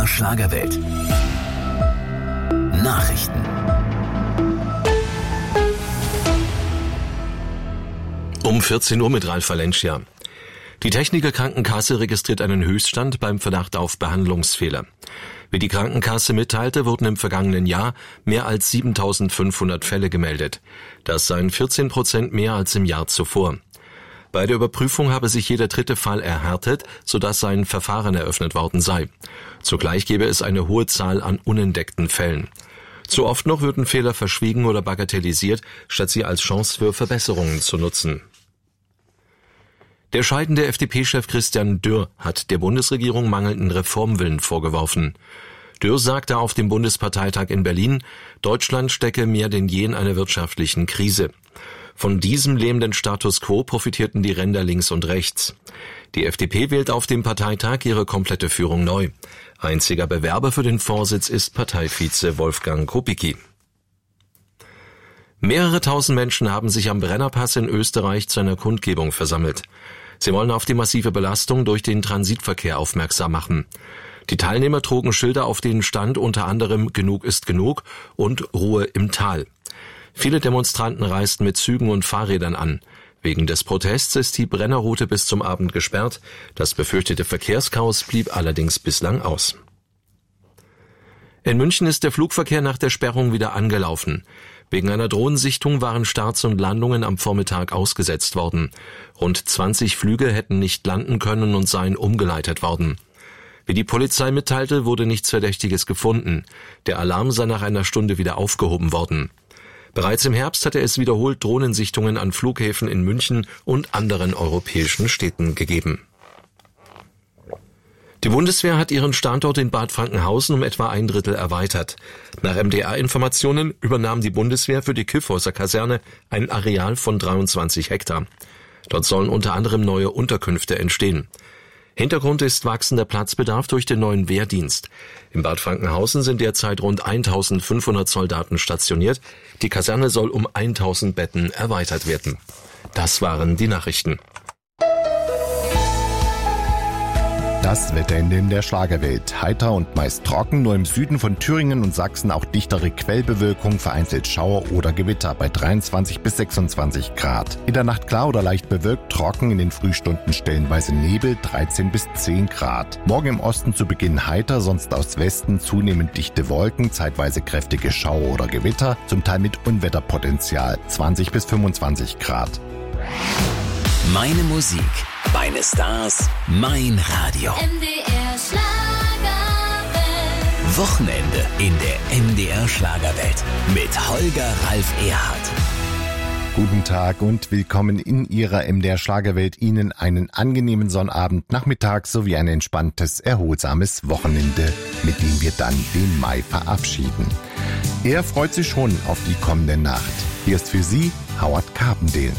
MDR Schlagerwelt. Nachrichten. Um 14 Uhr mit Ralf Valencia. Die Techniker Krankenkasse registriert einen Höchststand beim Verdacht auf Behandlungsfehler. Wie die Krankenkasse mitteilte, wurden im vergangenen Jahr mehr als 7.500 Fälle gemeldet. Das seien 14% mehr als im Jahr zuvor. Bei der Überprüfung habe sich jeder dritte Fall erhärtet, sodass ein Verfahren eröffnet worden sei. Zugleich gebe es eine hohe Zahl an unentdeckten Fällen. Zu oft noch würden Fehler verschwiegen oder bagatellisiert, statt sie als Chance für Verbesserungen zu nutzen. Der scheidende FDP-Chef Christian Dürr hat der Bundesregierung mangelnden Reformwillen vorgeworfen. Dürr sagte auf dem Bundesparteitag in Berlin, Deutschland stecke mehr denn je in einer wirtschaftlichen Krise. Von diesem lähmenden Status quo profitierten die Ränder links und rechts. Die FDP wählt auf dem Parteitag ihre komplette Führung neu. Einziger Bewerber für den Vorsitz ist Parteivize Wolfgang Kubicki. Mehrere tausend Menschen haben sich am Brennerpass in Österreich zu einer Kundgebung versammelt. Sie wollen auf die massive Belastung durch den Transitverkehr aufmerksam machen. Die Teilnehmer trugen Schilder, auf denen stand unter anderem "Genug ist genug" und "Ruhe im Tal". Viele Demonstranten reisten mit Zügen und Fahrrädern an. Wegen des Protests ist die Brennerroute bis zum Abend gesperrt. Das befürchtete Verkehrschaos blieb allerdings bislang aus. In München ist der Flugverkehr nach der Sperrung wieder angelaufen. Wegen einer Drohnensichtung waren Starts und Landungen am Vormittag ausgesetzt worden. Rund 20 Flüge hätten nicht landen können und seien umgeleitet worden. Wie die Polizei mitteilte, wurde nichts Verdächtiges gefunden. Der Alarm sei nach einer Stunde wieder aufgehoben worden. Bereits im Herbst hatte es wiederholt Drohnensichtungen an Flughäfen in München und anderen europäischen Städten gegeben. Die Bundeswehr hat ihren Standort in Bad Frankenhausen um etwa 1/3 erweitert. Nach MDR-Informationen übernahm die Bundeswehr für die Kyffhäuser Kaserne ein Areal von 23 Hektar. Dort sollen unter anderem neue Unterkünfte entstehen. Hintergrund ist wachsender Platzbedarf durch den neuen Wehrdienst. In Bad Frankenhausen sind derzeit rund 1.500 Soldaten stationiert. Die Kaserne soll um 1.000 Betten erweitert werden. Das waren die Nachrichten. Das Wetter in der Schlagerwelt. Heiter und meist trocken, nur im Süden von Thüringen und Sachsen auch dichtere Quellbewölkung, vereinzelt Schauer oder Gewitter bei 23 bis 26 Grad. In der Nacht klar oder leicht bewölkt, trocken, in den Frühstunden stellenweise Nebel, 13 bis 10 Grad. Morgen im Osten zu Beginn heiter, sonst aus Westen zunehmend dichte Wolken, zeitweise kräftige Schauer oder Gewitter, zum Teil mit Unwetterpotenzial, 20 bis 25 Grad. Meine Musik, meine Stars, mein Radio. MDR Schlagerwelt. Wochenende in der MDR Schlagerwelt mit Holger Ralf Erhardt. Guten Tag und willkommen in Ihrer MDR Schlagerwelt. Ihnen einen angenehmen Sonnabend, Nachmittag sowie ein entspanntes, erholsames Wochenende, mit dem wir dann den Mai verabschieden. Er freut sich schon auf die kommende Nacht. Hier ist für Sie Howard Carpendale.